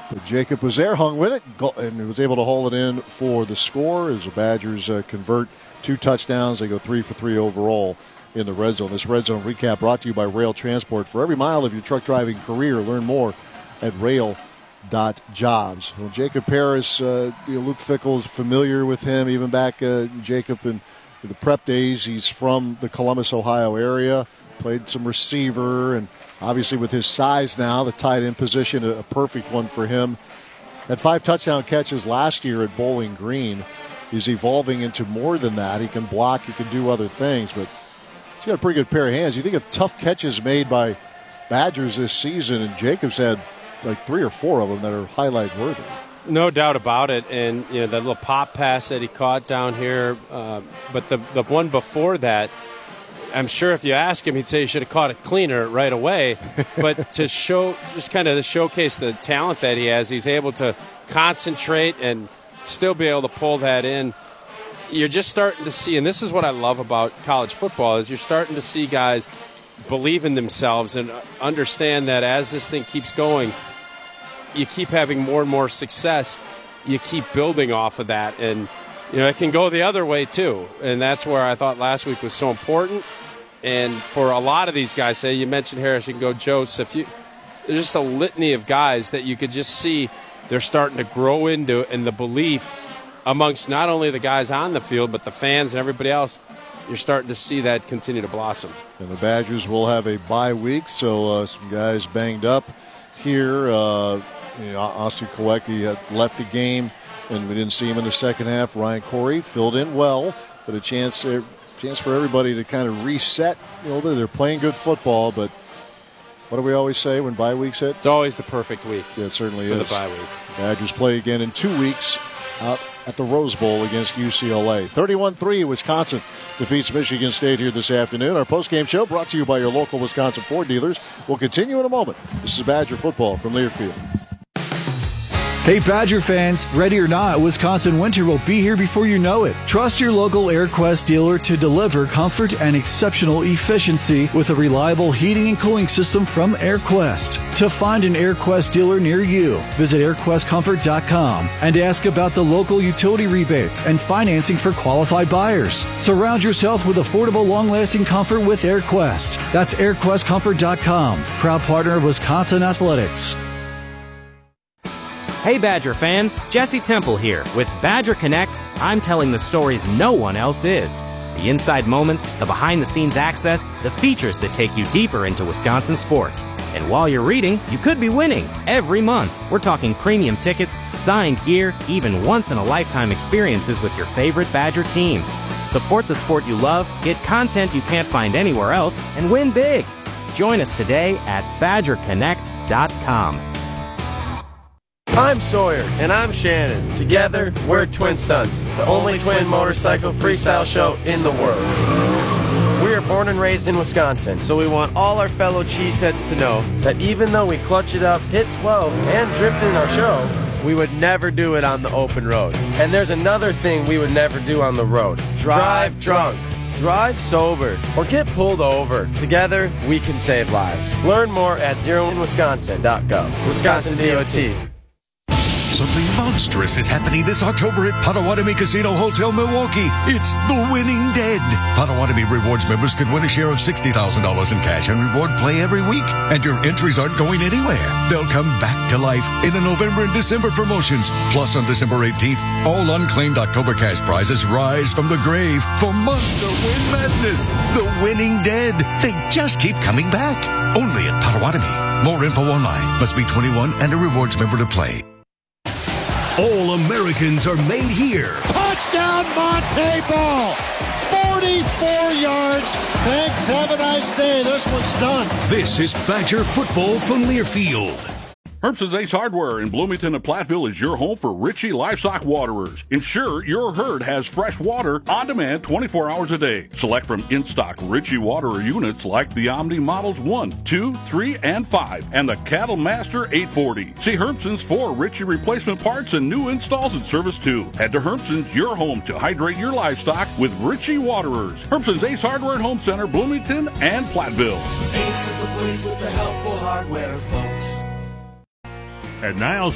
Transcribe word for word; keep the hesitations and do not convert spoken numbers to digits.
But Jacob was there, hung with it, and was able to haul it in for the score as the Badgers uh, convert two touchdowns. They go three for three overall in the red zone. This red zone recap brought to you by Rail Transport. For every mile of your truck driving career, learn more at rail dot jobs. Well, Jacob Paris, uh, you know, Luke Fickell is familiar with him, even back uh, Jacob in the prep days. He's from the Columbus, Ohio area, played some receiver, and obviously with his size now, the tight end position, a, a perfect one for him. Had five touchdown catches last year at Bowling Green. He's evolving into more than that. He can block, he can do other things, but he's got a pretty good pair of hands. You think of tough catches made by Badgers this season, and Jacob's had like three or four of them that are highlight worthy. No doubt about it. And, you know, that little pop pass that he caught down here. Uh, but the, the one before that, I'm sure if you ask him, he'd say he should have caught it cleaner right away. But to show, just kind of to showcase the talent that he has, he's able to concentrate and still be able to pull that in. You're just starting to see, and this is what I love about college football, is you're starting to see guys believe in themselves and understand that as this thing keeps going, you keep having more and more success. You keep building off of that, and you know it can go the other way too. And that's where I thought last week was so important. And for a lot of these guys, say you mentioned Harris, you can go Joseph. You, there's just a litany of guys that you could just see they're starting to grow into, and the belief amongst not only the guys on the field but the fans and everybody else. You're starting to see that continue to blossom. And the Badgers will have a bye week, so uh, some guys banged up here. Uh, you know, Austin Kowecki had left the game, and we didn't see him in the second half. Ryan Corey filled in well, but a chance, a chance for everybody to kind of reset a little bit. They're playing good football, but what do we always say when bye weeks hit? It's always the perfect week. Yeah, it certainly for is. For the bye week. Badgers play again in two weeks out at the Rose Bowl against U C L A. thirty-one three, Wisconsin defeats Michigan State here this afternoon. Our postgame show brought to you by your local Wisconsin Ford dealers will continue in a moment. This is Badger football from Learfield. Hey, Badger fans, ready or not, Wisconsin winter will be here before you know it. Trust your local AirQuest dealer to deliver comfort and exceptional efficiency with a reliable heating and cooling system from AirQuest. To find an AirQuest dealer near you, visit air quest comfort dot com and ask about the local utility rebates and financing for qualified buyers. Surround yourself with affordable, long-lasting comfort with AirQuest. That's air quest comfort dot com, proud partner of Wisconsin Athletics. Hey Badger fans, Jesse Temple here. With Badger Connect, I'm telling the stories no one else is. The inside moments, the behind-the-scenes access, the features that take you deeper into Wisconsin sports. And while you're reading, you could be winning every month. We're talking premium tickets, signed gear, even once-in-a-lifetime experiences with your favorite Badger teams. Support the sport you love, get content you can't find anywhere else, and win big. Join us today at badger connect dot com. I'm Sawyer. And I'm Shannon. Together, we're Twin Stunts, the only twin motorcycle freestyle show in the world. We are born and raised in Wisconsin, so we want all our fellow cheeseheads to know that even though we clutch it up, hit twelve, and drift in our show, we would never do it on the open road. And there's another thing we would never do on the road. Drive drunk. Drive sober, or get pulled over. Together, we can save lives. Learn more at zero in wisconsin dot gov. Wisconsin D O T. Something monstrous is happening this October at Potawatomi Casino Hotel Milwaukee. It's The Winning Dead. Potawatomi Rewards members could win a share of sixty thousand dollars in cash and reward play every week. And your entries aren't going anywhere. They'll come back to life in the November and December promotions. Plus, on December eighteenth, all unclaimed October cash prizes rise from the grave for Monster Win Madness. The Winning Dead. They just keep coming back. Only at Potawatomi. More info online. Must be twenty-one and a rewards member to play. All Americans are made here. Touchdown, Monte Ball. forty-four yards. Thanks. Have a nice day. This one's done. This is Badger football from Learfield. Herbson's Ace Hardware in Bloomington and Platteville is your home for Ritchie Livestock Waterers. Ensure your herd has fresh water on demand twenty-four hours a day. Select from in-stock Ritchie Waterer units like the Omni Models one, two, three, and five, and the Cattle Master eight forty. See Herbson's for Ritchie replacement parts and new installs and service too. Head to Herbson's, your home to hydrate your livestock with Ritchie Waterers. Herbson's Ace Hardware and Home Center, Bloomington and Platteville. Ace is the place with the helpful hardware, folks. At Niles